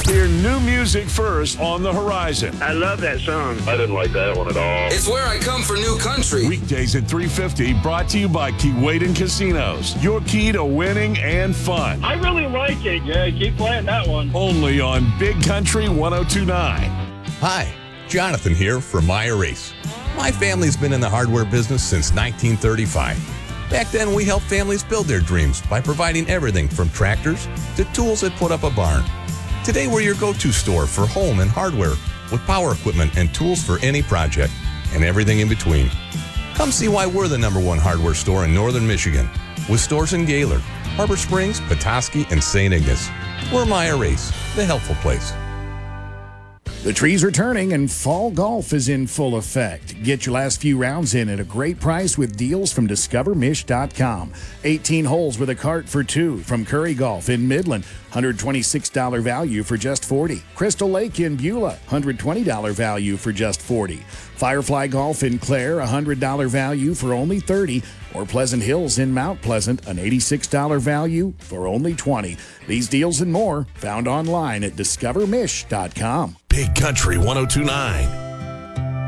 Hear new music first on the horizon. I love that song. I didn't like that one at all. It's where I come for new country. Weekdays at 3:50, brought to you by Keewaydin Casinos. Your key to winning and fun. I really like it. Yeah, keep playing that one. Only on Big Country 102.9. Hi, Jonathan here from Meyer Race. My family's been in the hardware business since 1935. Back then, we helped families build their dreams by providing everything from tractors to tools that put up a barn. Today, we're your go-to store for home and hardware with power equipment and tools for any project and everything in between. Come see why we're the #1 hardware store in northern Michigan with stores in Gaylord, Harbor Springs, Petoskey, and St. Ignace. We're Meyer Race, the helpful place. The trees are turning and fall golf is in full effect. Get your last few rounds in at a great price with deals from DiscoverMish.com. 18 holes with a cart for 2 from Curry Golf in Midland. $126 value for just $40. Crystal Lake in Beulah, $120 value for just $40. Firefly Golf in Clare, $100 value for only $30. Or Pleasant Hills in Mount Pleasant, an $86 value for only $20. These deals and more found online at DiscoverMish.com. Big Country 102.9.